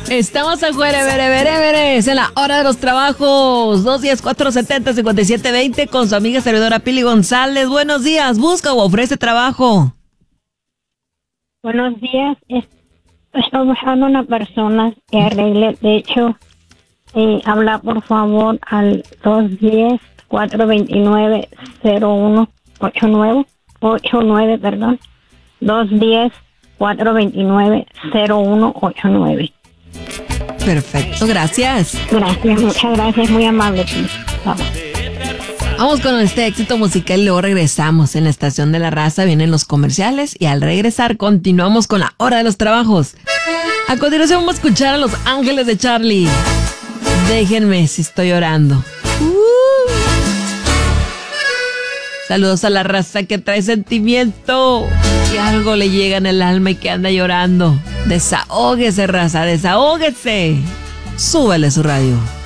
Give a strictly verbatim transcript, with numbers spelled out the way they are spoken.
Estamos a jueves, vere, vere, vere. Es en la hora de los trabajos. dos diez, cuatro setenta, cincuenta y siete veinte con su amiga servidora Pili González. Buenos días. ¿Busca o ofrece trabajo? Buenos días. Estoy buscando una persona que arregle. De hecho, eh, habla por favor al dos diez, cuatro veintinueve, cero uno ochenta y nueve. ochenta y nueve, perdón. dos diez, cuatro veintinueve, cero uno ochenta y nueve. Perfecto, gracias. Gracias, muchas gracias, muy amable. Vamos. Vamos con este éxito musical y luego regresamos. En la estación de la raza vienen los comerciales y al regresar continuamos con la hora de los trabajos. A continuación vamos a escuchar a Los Ángeles de Charlie. Déjenme si estoy llorando. Uh. Saludos a la raza que trae sentimiento, que algo le llega en el alma y que anda llorando. Desahógese, raza, desahógese. Súbele su radio.